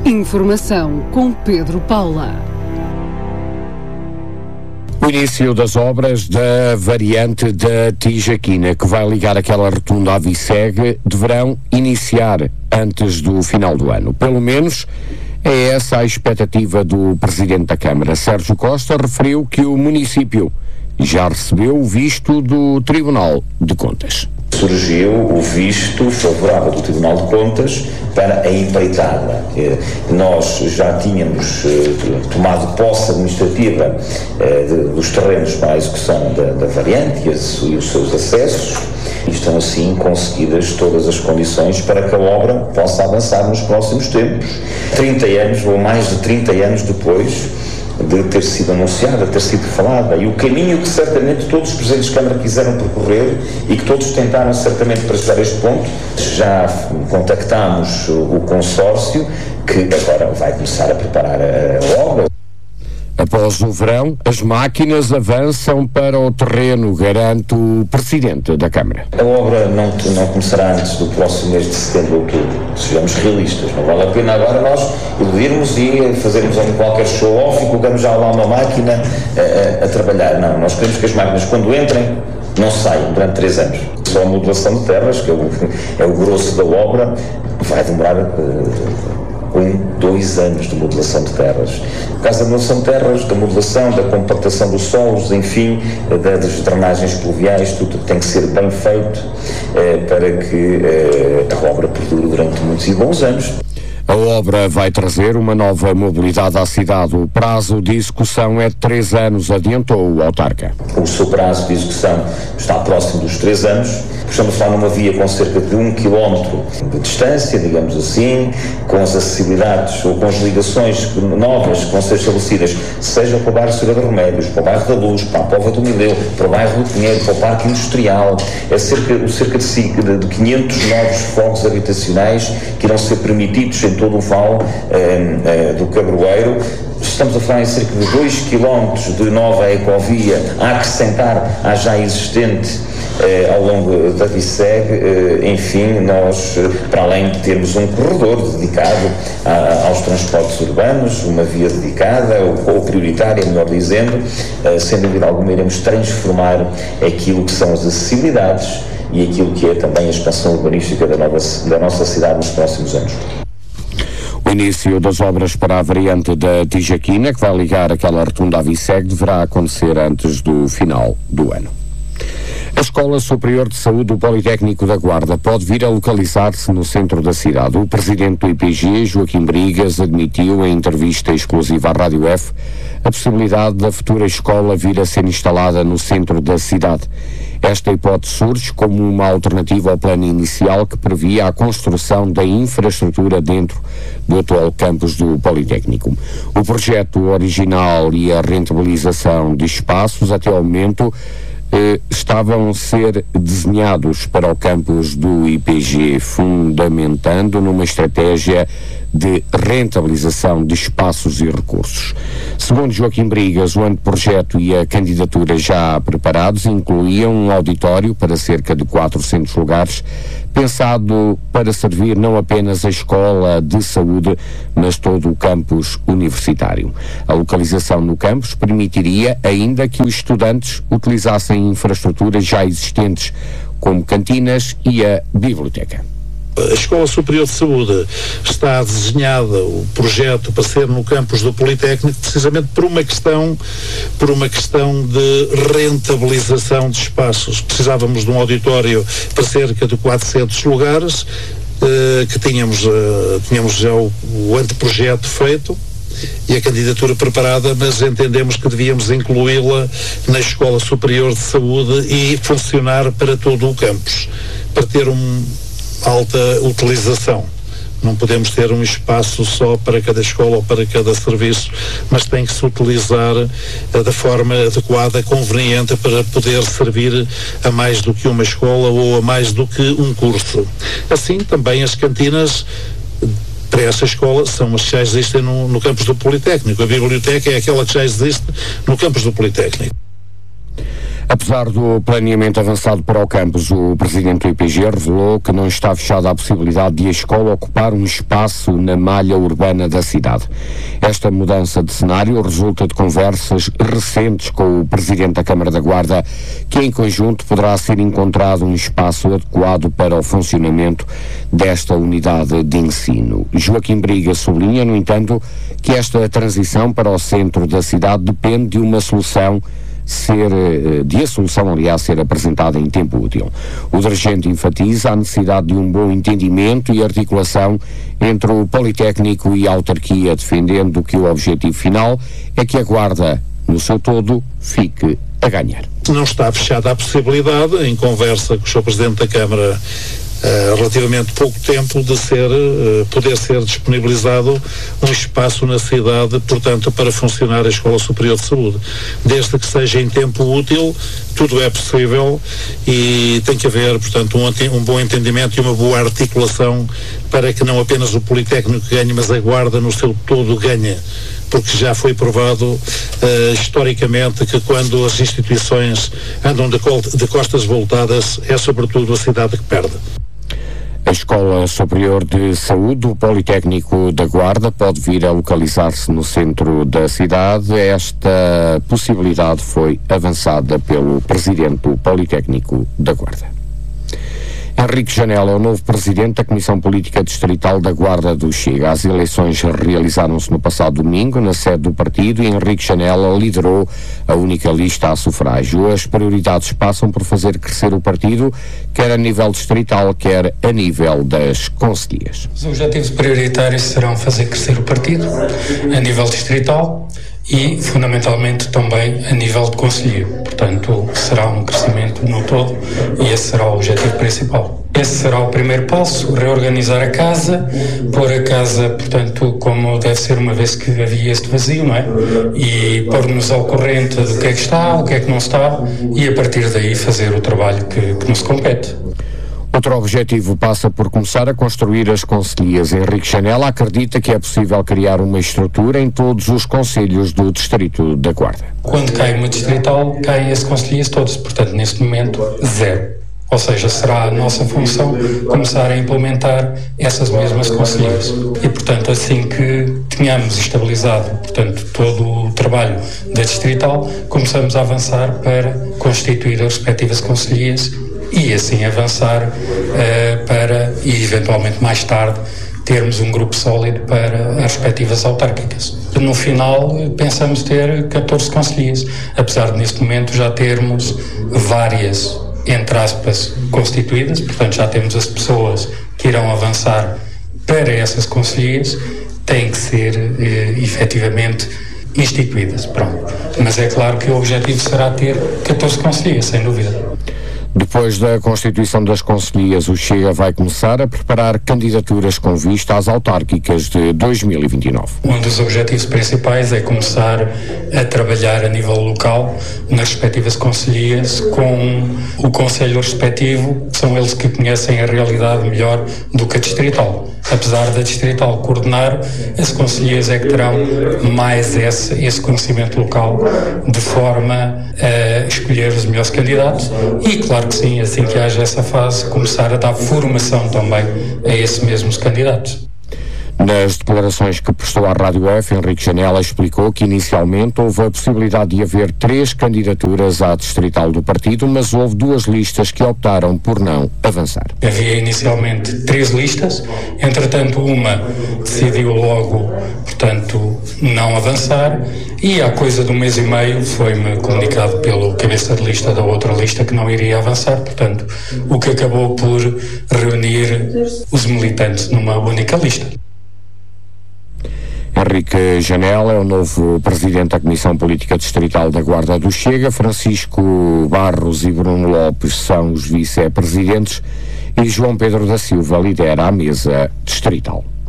Informação com Pedro Paula. O início das obras da variante da Tijaquina, que vai ligar aquela rotunda à Viceg, deverão iniciar antes do final do ano. Pelo menos é essa a expectativa do Presidente da Câmara. Sérgio Costa referiu que o município já recebeu o visto do Tribunal de Contas. Surgiu o visto favorável do Tribunal de Contas para a empreitada. Nós já tínhamos tomado posse administrativa dos terrenos para a execução da variante e os seus acessos, e estão assim conseguidas todas as condições para que a obra possa avançar nos próximos tempos. 30 anos, ou mais de 30 anos depois de ter sido anunciada, ter sido falada, e o caminho que certamente todos os presidentes de Câmara quiseram percorrer e que todos tentaram certamente para chegar a este ponto. Já contactámos o consórcio, que agora vai começar a preparar a obra. Após o verão, as máquinas avançam para o terreno, garante o Presidente da Câmara. A obra não começará antes do próximo mês de setembro ou outubro. Sejamos realistas, não vale a pena agora nós iludirmos e fazermos qualquer show-off e colocamos já lá uma máquina a trabalhar. Não, nós queremos que as máquinas, quando entrem, não saiam durante 3 anos. Só a modulação de terras, que é o grosso da obra, vai demorar 2 anos de modulação de terras. No caso da modulação de terras, da modulação, da compactação dos solos, enfim, das drenagens pluviais, tudo tem que ser bem feito para que a obra perdure durante muitos e bons anos. A obra vai trazer uma nova mobilidade à cidade. O prazo de execução é de 3 anos, adiantou o autarca. O seu prazo de execução está próximo dos 3 anos. Estamos a falar numa via com cerca de 1 quilómetro de distância, digamos assim, com as acessibilidades ou com as ligações novas que vão ser estabelecidas, seja para o bairro Senhora de Remédios, para o bairro da Luz, para a Póvoa do Mileu, para o bairro do Pinheiro, para o Parque Industrial. É cerca de 500 novos fogos habitacionais que irão ser permitidos em todo o vale do Cabroeiro. Estamos a falar em cerca de 2 km de nova ecovia a acrescentar à já existente ao longo da Viceg. Enfim, nós, para além de termos um corredor dedicado aos transportes urbanos, uma via dedicada, ou prioritária, melhor dizendo, sem dúvida alguma iremos transformar aquilo que são as acessibilidades e aquilo que é também a expansão urbanística da nossa cidade nos próximos anos. O início das obras para a variante da Tijaquina, que vai ligar aquela rotunda à Viceg, deverá acontecer antes do final do ano. A Escola Superior de Saúde do Politécnico da Guarda pode vir a localizar-se no centro da cidade. O presidente do IPG, Joaquim Brigas, admitiu em entrevista exclusiva à Rádio F a possibilidade da futura escola vir a ser instalada no centro da cidade. Esta hipótese surge como uma alternativa ao plano inicial que previa a construção da infraestrutura dentro do atual campus do Politécnico. O projeto original e a rentabilização de espaços até ao momento estavam a ser desenhados para o campus do IPG, fundamentando numa estratégia de rentabilização de espaços e recursos. Segundo Joaquim Brigas, o anteprojeto e a candidatura já preparados incluíam um auditório para cerca de 400 lugares, pensado para servir não apenas a escola de saúde, mas todo o campus universitário. A localização no campus permitiria ainda que os estudantes utilizassem infraestruturas já existentes, como cantinas e a biblioteca. A Escola Superior de Saúde está desenhada, o projeto, para ser no campus do Politécnico, precisamente por uma questão de rentabilização de espaços. Precisávamos de um auditório para cerca de 400 lugares, que tínhamos já o anteprojeto feito e a candidatura preparada, mas entendemos que devíamos incluí-la na Escola Superior de Saúde e funcionar para todo o campus, para ter alta utilização. Não podemos ter um espaço só para cada escola ou para cada serviço, mas tem que se utilizar da forma adequada, conveniente, para poder servir a mais do que uma escola ou a mais do que um curso. Assim, também as cantinas para essa escola são as que já existem no campus do Politécnico. A biblioteca é aquela que já existe no campus do Politécnico. Apesar do planeamento avançado para o campus, o presidente do IPG revelou que não está fechada a possibilidade de a escola ocupar um espaço na malha urbana da cidade. Esta mudança de cenário resulta de conversas recentes com o presidente da Câmara da Guarda, que em conjunto poderá ser encontrado um espaço adequado para o funcionamento desta unidade de ensino. Joaquim Briga sublinha, no entanto, que esta transição para o centro da cidade depende de uma solução ser apresentada em tempo útil. O dirigente enfatiza a necessidade de um bom entendimento e articulação entre o Politécnico e a autarquia, defendendo que o objetivo final é que a Guarda, no seu todo, fique a ganhar. Não está fechada a possibilidade, em conversa com o Sr. Presidente da Câmara, relativamente pouco tempo, de poder ser disponibilizado um espaço na cidade, portanto, para funcionar a Escola Superior de Saúde. Desde que seja em tempo útil, tudo é possível e tem que haver, portanto, um bom entendimento e uma boa articulação para que não apenas o Politécnico ganhe, mas a Guarda no seu todo ganhe. Porque já foi provado historicamente que quando as instituições andam de costas voltadas, é sobretudo a cidade que perde. A Escola Superior de Saúde do Politécnico da Guarda pode vir a localizar-se no centro da cidade. Esta possibilidade foi avançada pelo presidente do Politécnico da Guarda. Henrique Janela é o novo presidente da Comissão Política Distrital da Guarda do Chega. As eleições realizaram-se no passado domingo na sede do partido e Henrique Janela liderou a única lista a sufrágio. As prioridades passam por fazer crescer o partido, quer a nível distrital, quer a nível das concelhias. Os objetivos prioritários serão fazer crescer o partido a nível distrital e, fundamentalmente, também a nível de concelhio. Portanto, será um crescimento no todo e esse será o objetivo principal. Esse será o primeiro passo, reorganizar a casa, pôr a casa, portanto, como deve ser, uma vez que havia este vazio, não é? E pôr-nos ao corrente do que é que está, o que é que não está e, a partir daí, fazer o trabalho que nos compete. Outro objetivo passa por começar a construir as concelhias. Henrique Janela acredita que é possível criar uma estrutura em todos os concelhos do distrito da Guarda. Quando cai uma distrital, caem as concelhias todas. Portanto, neste momento, zero. Ou seja, será a nossa função começar a implementar essas mesmas concelhias. E, portanto, assim que tenhamos estabilizado, portanto, todo o trabalho da distrital, começamos a avançar para constituir as respectivas concelhias e assim avançar para, e eventualmente mais tarde, termos um grupo sólido para as respectivas autárquicas. No final, pensamos ter 14 concelhias, apesar de neste momento já termos várias, entre aspas, constituídas, portanto já temos as pessoas que irão avançar para essas concelhias, têm que ser efetivamente instituídas. Pronto. Mas é claro que o objetivo será ter 14 concelhias, sem dúvida. Depois da constituição das concelhias, o Chega vai começar a preparar candidaturas com vista às autárquicas de 2029. Um dos objetivos principais é começar a trabalhar a nível local nas respectivas concelhias com o concelho respectivo, são eles que conhecem a realidade melhor do que a distrital. Apesar da distrital coordenar, as concelhias é que terão mais esse conhecimento local, de forma a escolher os melhores candidatos e, claro que sim, assim que haja essa fase, começar a dar formação também a esses mesmos candidatos. Nas declarações que prestou à Rádio F, Henrique Janela explicou que inicialmente houve a possibilidade de haver 3 candidaturas à distrital do partido, mas houve 2 listas que optaram por não avançar. Havia inicialmente 3 listas, entretanto uma decidiu logo, portanto, não avançar e há coisa de 1 mês e meio foi-me comunicado pelo cabeça de lista da outra lista que não iria avançar, portanto, o que acabou por reunir os militantes numa única lista. Henrique Janela é o novo presidente da Comissão Política Distrital da Guarda do Chega. Francisco Barros e Bruno Lopes são os vice-presidentes e João Pedro da Silva lidera a mesa distrital.